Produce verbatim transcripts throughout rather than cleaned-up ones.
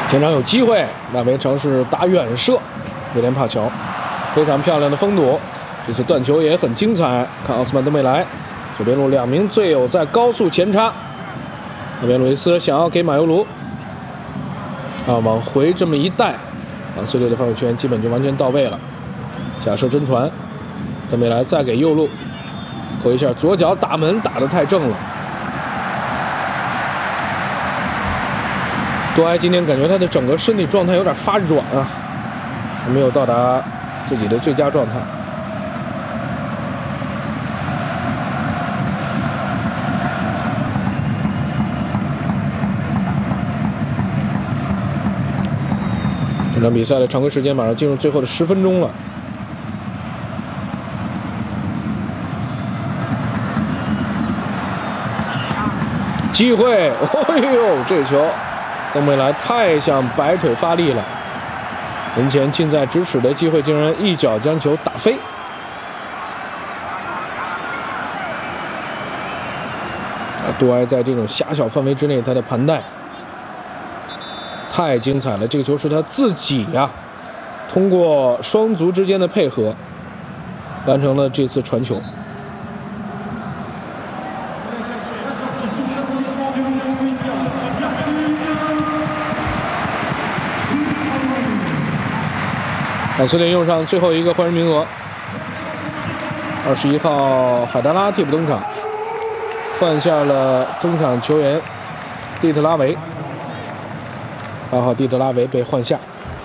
前场有机会，那边尝试打远射，威廉帕乔非常漂亮的封堵，这次断球也很精彩。看奥斯曼登贝莱，左边路两名队友在高速前插，那边路易斯想要给马尤卢啊往回这么一带，以色列的防守圈基本就完全到位了。假设真传，登贝莱再给右路扣一下，左脚打门打得太正了。多埃今天感觉他的整个身体状态有点发软啊，还没有到达自己的最佳状态。这场比赛的常规时间马上进入最后的十分钟了。机会，哎呦，这球！登贝莱太想摆腿发力了，门前近在咫尺的机会，竟然一脚将球打飞。啊，杜埃在这种狭小范围之内，他的盘带太精彩了。这个球是他自己呀、啊，通过双足之间的配合，完成了这次传球。以色列用上最后一个换人名额，二十一号海达拉替补登场，换下了中场球员蒂特拉维，八号蒂特拉维被换下。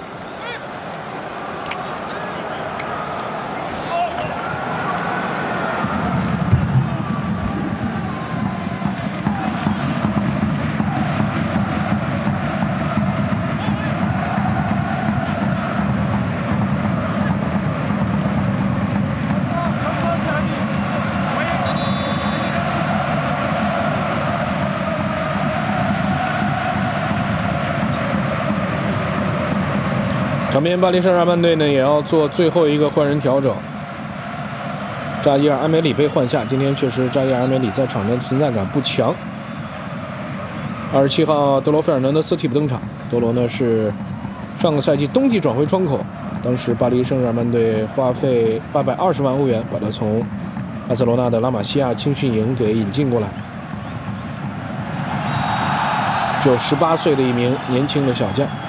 场边巴黎圣日耳曼队呢也要做最后一个换人调整，扎伊尔·阿梅里被换下。今天确实扎伊尔·阿梅里在场上存在感不强。二十七号德罗费尔南德斯替补登场，德罗呢是上个赛季冬季转会窗口，当时巴黎圣日耳曼队花费八百二十万欧元把他从巴塞罗那的拉玛西亚青训营给引进过来，只有十八岁的一名年轻的小将。